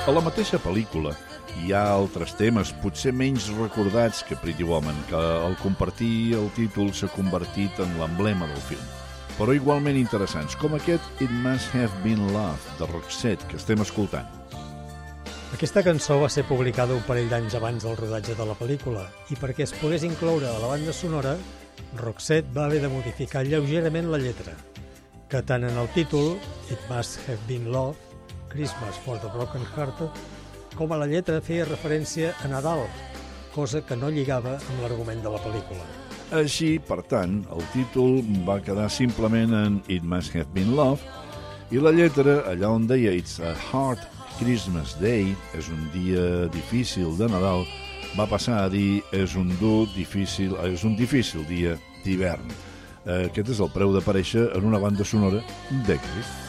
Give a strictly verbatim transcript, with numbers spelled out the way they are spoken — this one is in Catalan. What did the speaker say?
A la mateixa pel·lícula hi ha altres temes, potser menys recordats que Pretty Woman, que al compartir el títol s'ha convertit en l'emblema del film, però igualment interessants, com aquest It Must Have Been Love, de Roxette, que estem escoltant. Aquesta cançó va ser publicada un parell d'anys abans del rodatge de la pel·lícula i perquè es pogués incloure a la banda sonora, Roxette va haver de modificar lleugerament la lletra, que tant en el títol, It Must Have Been Love, Christmas for the Broken Hearted, com a la lletra feia referència a Nadal, cosa que no lligava amb l'argument de la pel·lícula. Així, per tant, el títol va quedar simplement en It Must Have Been Love i la lletra, allà on deia It's a Hard Christmas Day, és un dia difícil de Nadal, va passar a dir és un dur difícil, és un difícil dia d'hivern. Aquest és el preu d'aparèixer en una banda sonora d'èxit.